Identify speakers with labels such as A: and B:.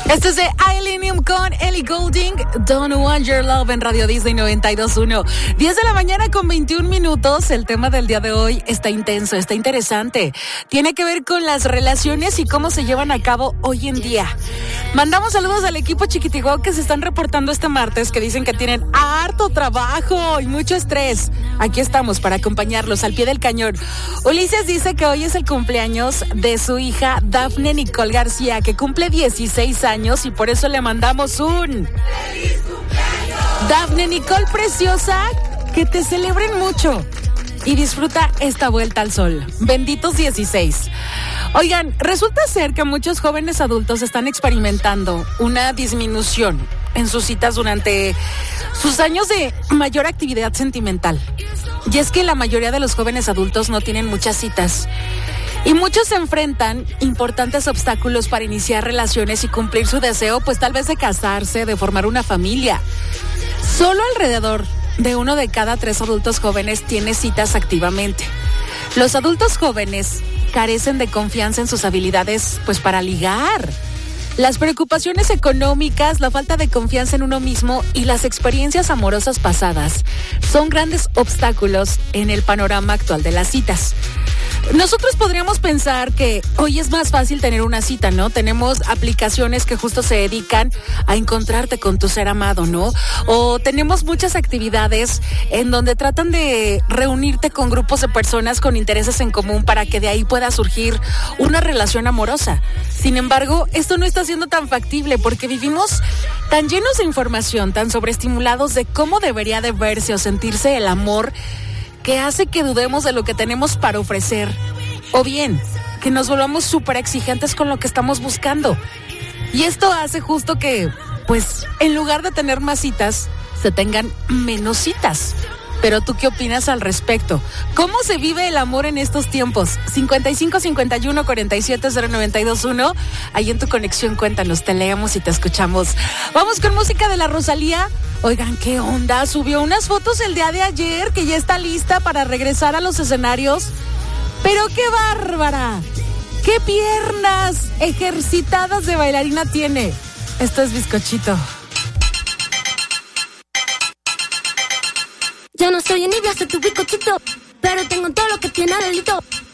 A: Esto es de Illenium con Ellie Goulding, Don't Want Your Love en Radio Disney 92.1. 10 de la mañana con 21 minutos. El tema del día de hoy está intenso, está interesante. Tiene que ver con las relaciones y cómo se llevan a cabo hoy en día. Mandamos saludos al equipo Chiquitigo que se están reportando este martes, que dicen que tienen harto trabajo y mucho estrés. Aquí estamos para acompañarlos al pie del cañón. Ulises dice que hoy es el cumpleaños de su hija Dafne Nicole García, que cumple 16 años y por eso le mandamos un ¡feliz cumpleaños! Dafne Nicole preciosa, que te celebren mucho y disfruta esta vuelta al sol. Benditos 16. Oigan, resulta ser que muchos jóvenes adultos están experimentando una disminución en sus citas durante sus años de mayor actividad sentimental. Y es que la mayoría de los jóvenes adultos no tienen muchas citas. Y muchos se enfrentan importantes obstáculos para iniciar relaciones y cumplir su deseo, pues tal vez de casarse, de formar una familia. Solo alrededor de 1 de cada 3 adultos jóvenes tiene citas activamente. Los adultos jóvenes carecen de confianza en sus habilidades, pues para ligar. Las preocupaciones económicas, la falta de confianza en uno mismo y las experiencias amorosas pasadas son grandes obstáculos en el panorama actual de las citas. Nosotros podríamos pensar que hoy es más fácil tener una cita, ¿no? Tenemos aplicaciones que justo se dedican a encontrarte con tu ser amado, ¿no? O tenemos muchas actividades en donde tratan de reunirte con grupos de personas con intereses en común para que de ahí pueda surgir una relación amorosa. Sin embargo, esto no está siendo tan factible porque vivimos tan llenos de información, tan sobreestimulados de cómo debería de verse o sentirse el amor, que hace que dudemos de lo que tenemos para ofrecer, o bien que nos volvamos súper exigentes con lo que estamos buscando. Y esto hace justo que, pues, en lugar de tener más citas, se tengan menos citas. Pero ¿tú qué opinas al respecto? ¿Cómo se vive el amor en estos tiempos? 55 51 47 0921. Ahí en tu conexión cuéntanos, te leemos y te escuchamos. Vamos con música de la Rosalía. Oigan, ¿qué onda? Subió unas fotos el día de ayer que ya está lista para regresar a los escenarios. Pero qué bárbara. ¡Qué piernas ejercitadas de bailarina tiene! Esto es Bizcochito.
B: Yo no soy envidia, soy tu bizcochito, pero tengo todo lo que tiene delito.